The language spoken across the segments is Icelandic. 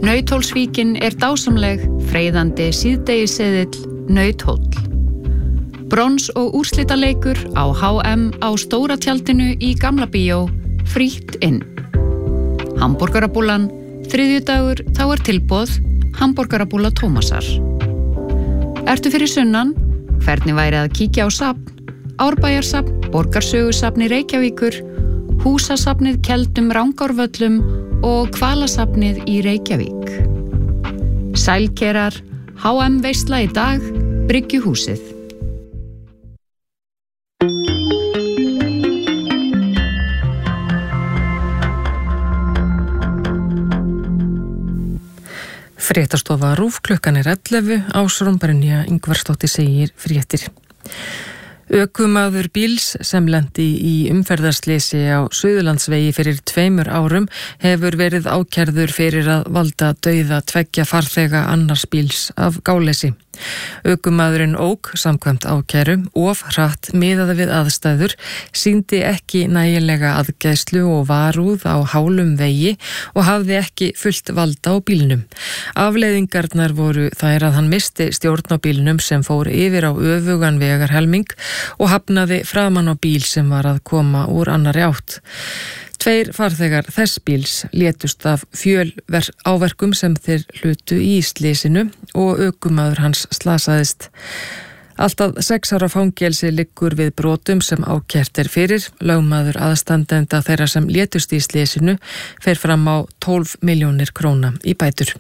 Nauthólsvíkin dásamleg, freyðandi síðdegisseðill Nauthóll. Brons- og úrslitaleikur á HM á Stóra tjaldinu í Gamla bíó, frítt inn. Hamborgarabúlan, þriðjudagur, þá tilboð, hamborgarabúla Tómasar. Ertu fyrir sunnan? Hvernig væri að kíkja á safn? Árbæjarsafn, Borgarsögusafni Reykjavíkur, Húsasafnið Keldum Rangárvöllum og Hvalasafnið í Reykjavík. Sælkerar, HM veisla í dag, Bryggjuhúsið. Fréttastofa RÚV, klukkan 11, Ásrún Brynja Ingvarsdóttir segir fréttir. Ökumaður bíls sem lenti í umferðarsleysi á Suðurlandsvegi fyrir 2 árum hefur verið ákærður fyrir að valda dauða 2 farþega annars bíls af gáleysi. Ökumaðurinn ók samkvæmt ákæru of hratt miðað við aðstæður, sýndi ekki nægilega aðgæslu og varúð á hálum vegi og hafði ekki fullt vald á bílnum. Afleiðingarnar voru þær að hann misti stjórn á bílnum sem fór yfir á öfugan vegarhelming og hafnaði framan á bíl sem var að koma úr annarri átt. 2 farþegar þess bíls létust af áverkum sem þeir hlutu í slysinu og ökumaður hans slasaðist. Allt að 6 ára fangelsi liggur við brotum sem ákært fyrir. Lögmaður aðstandenda þeirra sem létust í slysinu fer fram á 12 milljónir króna í bætur.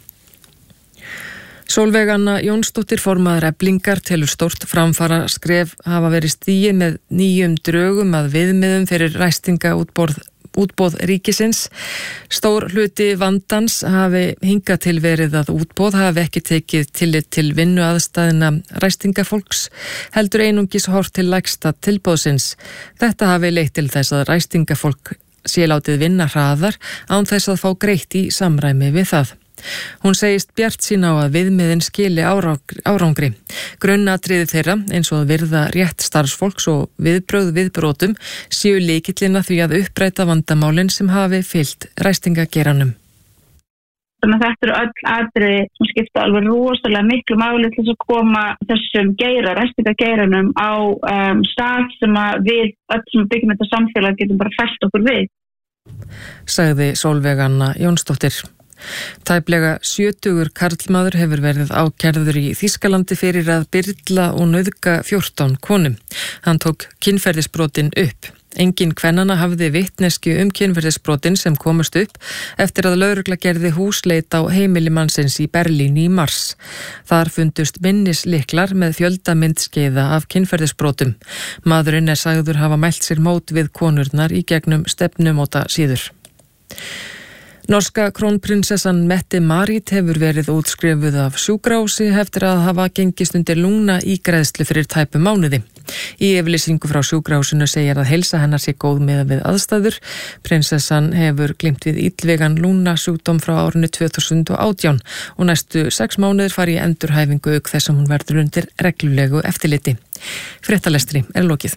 Sólveig Anna Jónsdóttir, formaður Eflingar, telur stórt framfara skref hafa verið stigið með nýjum drögum að viðmiðum fyrir útboð ríkisins. Stór hluti vandans hafi hingað til verið að útboð hafi ekki tekið tillit til vinnuaðstæðna ræstingafólks, heldur einungis horft til lægsta tilboðsins. Þetta hafi leitt til þess að ræstingafólk sé látið vinna hraðar án þess að fá greitt í samræmi við það. Hún segist bjartsýn á að viðmiðin skili árangri. Grunnatriði þeirra, eins og að virða rétt starfsfólks og viðbrögð við brotum, séu lykillina því að uppræta vandamálin sem hafi fylgt ræstingageiranum. Þannig að þetta eru öll atriði sem skipta alveg rosalega miklu máli til þess að koma þessum ræstingageiranum á stað sem að við öll sem byggjum þetta samfélag getum bara fest okkur við. Sagði Sólveig Anna Jónsdóttir. Tæplega 70 karlmaður hefur verið ákærður í Þýskalandi fyrir að byrla og nauðga 14 konum. Hann tók kynferðisbrotin upp. Engin kvennanna hafði vitneskju kynferðisbrotin sem komust upp eftir að lögregla gerði húsleit á heimili mannsins í Berlín í mars. Þar fundust minnislyklar með fjölda myndskeiða af kynferðisbrotum. Maðurinn sagður hafa mælt sér mót við konurnar í gegnum stefnumóta síður. Norska krónprinsessan Mette-Marit hefur verið útskrifuð af sjúkrahúsi eftir að hafa gengist undir lungnaígræðslu fyrir tæpum mánuði. Í yfirlýsingu frá sjúkrahúsinu segir að heilsa hennar sé góð miðað við aðstæður. Prinsessan hefur glímt við illvegan lungnasjúkdóm frá árinu 2018 og næstu 6 mánuðir fari í endurhæfingu auk þess að hún verður undir reglulegu eftirliti. Fréttalestri lokið.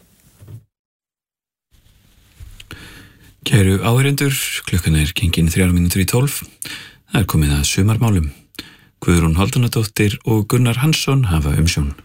Kæru áheyrendur, klukkan gengin 3:12. Það komið að sumarmálum. Guðrún Hálfdánadóttir og Gunnar Hansson hafa umsjón.